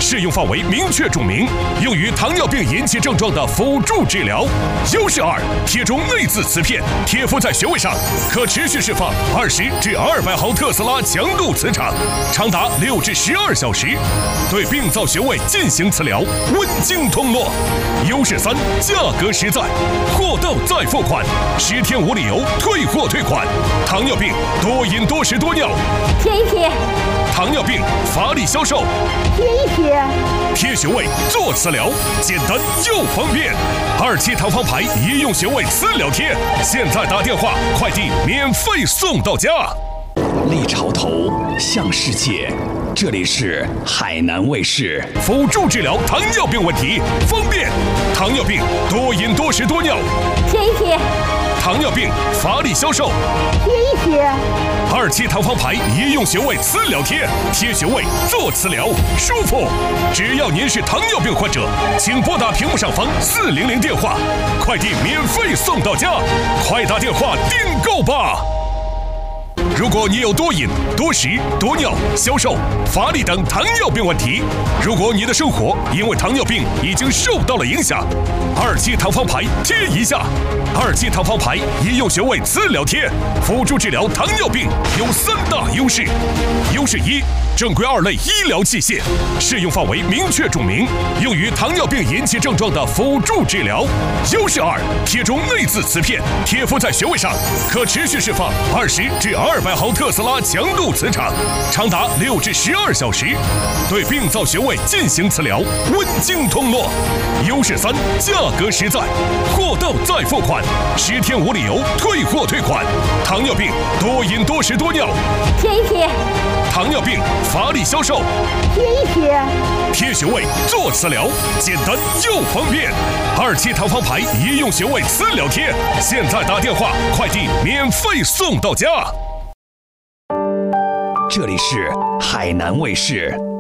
适用范围明确注明，用于糖尿病引起症状的辅助治疗。优势2，贴中内眦磁片，贴敷在穴位上，可持续释放20至200毫特斯拉强度磁场，长达6至12小时，对病灶穴位进行磁疗，温经通络。优势3，价格实在，货到再付款，10天无理由退货退款。糖尿病多饮多食多尿， 贴一贴。 糖尿病乏力消瘦， 贴一贴。 贴穴位做磁疗，简单又方便。27堂方牌医用穴位磁疗贴，现在打电话，快递免费送到家。 立潮头向世界，这里是海南卫视。 辅助治疗糖尿病问题，方便。糖尿病多饮多食多尿， 贴一贴。 糖尿病乏力消瘦， 贴一贴。 27堂方牌医用穴位磁疗贴，贴穴位做磁疗，舒服。只要您是糖尿病患者，请拨打屏幕上方400电话，快递免费送到家，快打电话订购吧。如果你有多饮、多食、多尿、消瘦、乏力等糖尿病问题，如果你的生活因为糖尿病已经受到了影响，27堂方牌贴一下。27堂方牌医用穴位磁疗贴，辅助治疗糖尿病有3大优势。优势1，正规2类医疗器械，适用范围明确注明，用于糖尿病引起症状的辅助治疗。优势2，贴中内眦磁片，贴敷在穴位上，可持续释放20至200毫特斯拉强度磁场，长达6至12小时，对病灶穴位进行磁疗，温经通络。优势3，价格实在，货到再付款，10天无理由退货退款。糖尿病多饮多食多尿， 贴一贴。 糖尿病乏力消瘦， 贴一贴。 贴穴位做磁疗，简单又方便。27堂方牌医用穴位磁疗贴，现在打电话，快递免费送到家。 这里是海南卫视。